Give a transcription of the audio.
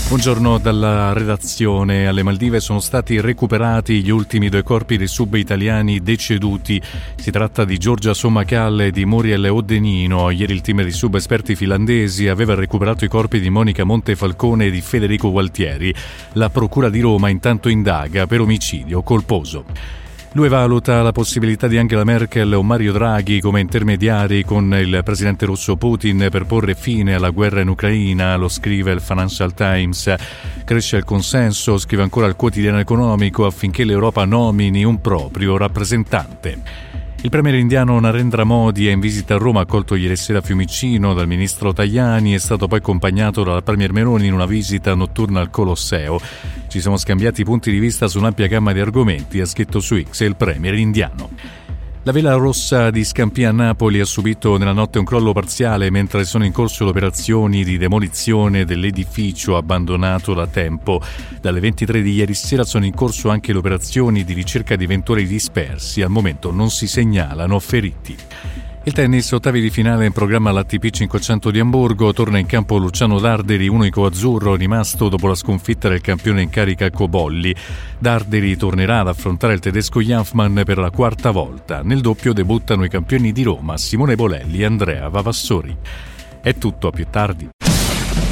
Buongiorno dalla redazione. Alle Maldive sono stati recuperati gli ultimi 2 corpi dei sub italiani deceduti. Si tratta di Giorgia Sommacalle e di Muriel Odenino. Ieri il team di sub esperti finlandesi aveva recuperato i corpi di Monica Montefalcone e di Federico Gualtieri. La procura di Roma intanto indaga per omicidio colposo. Lui valuta la possibilità di Angela Merkel o Mario Draghi come intermediari con il presidente russo Putin per porre fine alla guerra in Ucraina, lo scrive il Financial Times. Cresce il consenso, scrive ancora il quotidiano economico, affinché l'Europa nomini un proprio rappresentante. Il premier indiano Narendra Modi è in visita a Roma, accolto ieri sera a Fiumicino dal ministro Tajani, è stato poi accompagnato dalla premier Meloni in una visita notturna al Colosseo. Ci siamo scambiati punti di vista su un'ampia gamma di argomenti, ha scritto su X il premier indiano. La Vela Rossa di Scampia a Napoli ha subito nella notte un crollo parziale mentre sono in corso le operazioni di demolizione dell'edificio abbandonato da tempo. Dalle 23 di ieri sera sono in corso anche le operazioni di ricerca di eventuali dispersi. Al momento non si segnalano feriti. Il tennis, ottavi di finale in programma all'ATP 500 di Amburgo, torna in campo Luciano Darderi, unico azzurro rimasto dopo la sconfitta del campione in carica Cobolli. Darderi tornerà ad affrontare il tedesco Janfmann per la 4ª volta. Nel doppio debuttano i campioni di Roma, Simone Bolelli e Andrea Vavassori. È tutto, a più tardi.